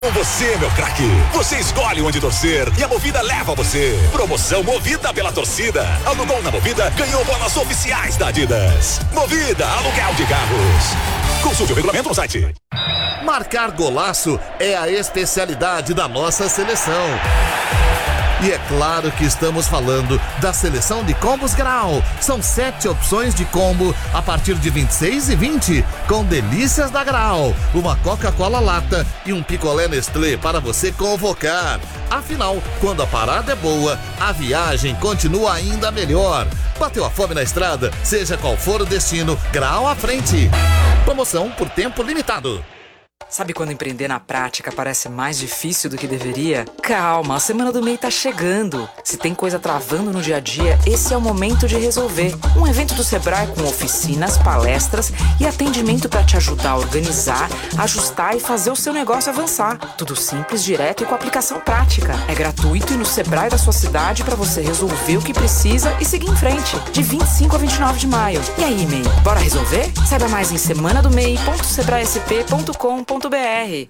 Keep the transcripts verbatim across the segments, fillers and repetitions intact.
Com você, meu craque. Você escolhe onde torcer e a Movida leva você. Promoção Movida pela torcida. Alugou na Movida, ganhou bolas oficiais da Adidas. Movida, aluguel de carros. Consulte o regulamento no site. Marcar golaço é a especialidade da nossa seleção. E é claro que estamos falando da seleção de combos Grau. São sete opções de combo a partir de vinte e seis e vinte, com delícias da Grau, uma Coca-Cola lata e um picolé Nestlé para você convocar. Afinal, quando a parada é boa, a viagem continua ainda melhor. Bateu a fome na estrada, seja qual for o destino, Grau à frente. Promoção por tempo limitado. Sabe quando empreender na prática parece mais difícil do que deveria? Calma, a Semana do M E I tá chegando. Se tem coisa travando no dia a dia, esse é o momento de resolver. Um evento do Sebrae com oficinas, palestras e atendimento para te ajudar a organizar, ajustar e fazer o seu negócio avançar. Tudo simples, direto e com aplicação prática. É gratuito e no Sebrae da sua cidade para você resolver o que precisa e seguir em frente. De vinte e cinco a vinte e nove de maio. E aí, M E I, bora resolver? Saiba mais em semana do m e i ponto sebrae s p ponto com ponto b r.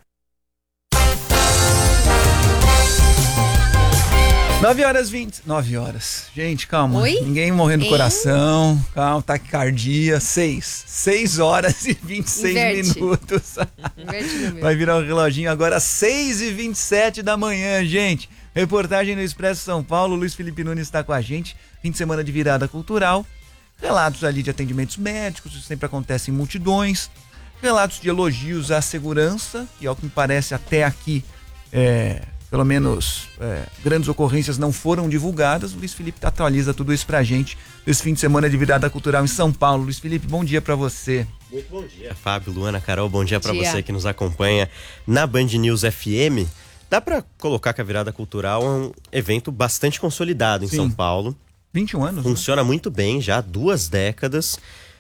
nove horas e vinte. nove horas. Gente, calma. Oi? Ninguém morrendo do Hein? coração. Calma, taquicardia. seis. seis horas e vinte e seis Inverte. minutos. Inverte no meu. Vai virar o reloginho agora, seis e vinte e sete da manhã, gente. Reportagem no Expresso São Paulo. Luiz Felipe Nunes está com a gente. Fim de semana de virada cultural. Relatos ali de atendimentos médicos, isso sempre acontece em multidões. Relatos de elogios à segurança, que ao que me parece até aqui, é, pelo menos é, grandes ocorrências não foram divulgadas. O Luiz Felipe atualiza tudo isso pra gente desse fim de semana de virada cultural em São Paulo. Luiz Felipe, bom dia pra você. Muito bom dia, Fábio, Luana, Carol, bom dia pra Dia. você que nos acompanha na Band News F M. Dá pra colocar que a virada cultural é um evento bastante consolidado em Sim. São Paulo. vinte e um anos. Funciona muito bem já há duas décadas.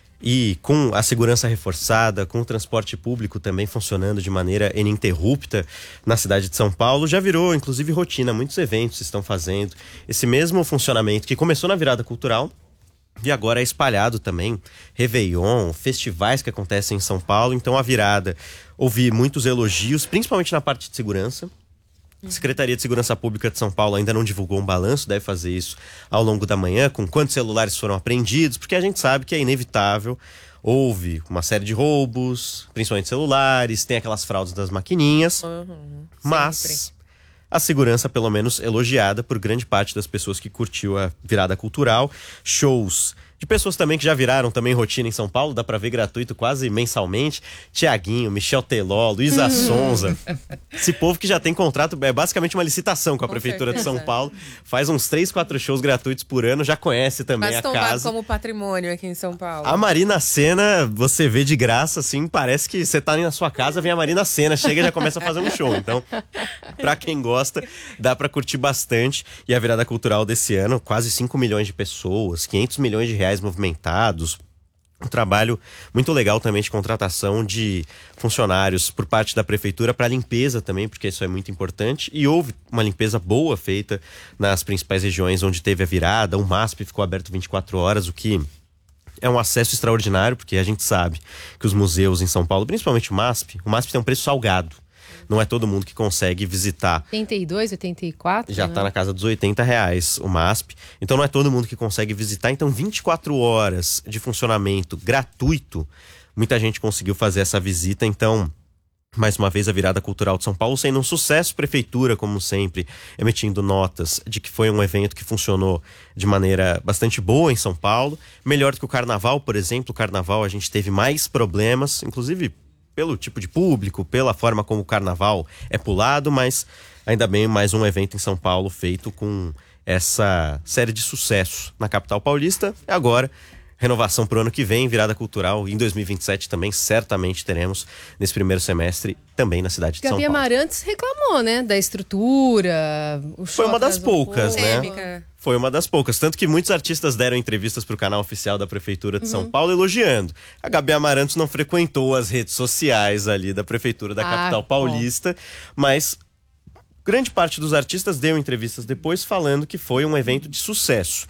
E com a segurança reforçada, com o transporte público também funcionando de maneira ininterrupta na cidade de São Paulo, já virou inclusive rotina. Muitos eventos estão fazendo esse mesmo funcionamento que começou na virada cultural e agora é espalhado também. Réveillon, festivais que acontecem em São Paulo. Então a virada, ouvi muitos elogios, principalmente na parte de segurança. A Secretaria de Segurança Pública de São Paulo ainda não divulgou um balanço, deve fazer isso ao longo da manhã, com quantos celulares foram apreendidos, porque a gente sabe que é inevitável. Houve uma série de roubos, principalmente celulares, tem aquelas fraudes das maquininhas, Uhum, mas sempre. a segurança, pelo menos, elogiada por grande parte das pessoas que curtiu a virada cultural. Shows de pessoas também que já viraram também rotina em São Paulo, dá pra ver gratuito quase mensalmente. Tiaguinho, Michel Teló, Luísa Sonza. Esse povo que já tem contrato, é basicamente uma licitação com a Com Prefeitura certeza. de São Paulo. Faz uns três, quatro shows gratuitos por ano, já conhece também Mas a tombado casa. como patrimônio aqui em São Paulo. A Marina Sena, você vê de graça, assim, parece que você tá ali na sua casa, vem a Marina Sena, chega e já começa a fazer um show. Então, pra quem gosta, dá pra curtir bastante. E a virada cultural desse ano, quase cinco milhões de pessoas, quinhentos milhões de reais movimentados. Um trabalho muito legal também de contratação de funcionários por parte da prefeitura para limpeza também, porque isso é muito importante. E houve uma limpeza boa feita nas principais regiões onde teve a virada. O MASP ficou aberto vinte e quatro horas, o que é um acesso extraordinário, porque a gente sabe que os museus em São Paulo, principalmente o MASP, o MASP tem um preço salgado. Não é todo mundo que consegue visitar. oitenta e dois, oitenta e quatro? Já né? tá na casa dos oitenta reais o MASP. Então não é todo mundo que consegue visitar. Então vinte e quatro horas de funcionamento gratuito. Muita gente conseguiu fazer essa visita. Então, mais uma vez, a virada cultural de São Paulo sendo um sucesso. Prefeitura, como sempre, emitindo notas de que foi um evento que funcionou de maneira bastante boa em São Paulo. Melhor do que o Carnaval, por exemplo. O Carnaval a gente teve mais problemas, inclusive pelo tipo de público, pela forma como o Carnaval é pulado, mas ainda bem mais um evento em São Paulo feito com essa série de sucesso na capital paulista. E agora, renovação para o ano que vem, virada cultural. Em dois mil e vinte e sete também certamente teremos nesse primeiro semestre também na cidade de São Gabi Paulo. Amarantos reclamou, né? Da estrutura. O Foi uma das show atrasou um poucas, pouco. né? Polêmica. Foi uma das poucas. Tanto que muitos artistas deram entrevistas para o canal oficial da Prefeitura de São Paulo elogiando. A Gabi Amarantos não frequentou as redes sociais ali da Prefeitura da Ah, capital bom. paulista, mas grande parte dos artistas deu entrevistas depois falando que foi um evento de sucesso.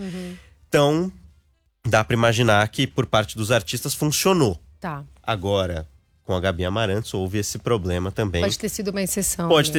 Então, dá para imaginar que por parte dos artistas funcionou. Tá. Agora, com a Gabi Amarantos houve esse problema também. Pode ter sido uma exceção. Pode né? ter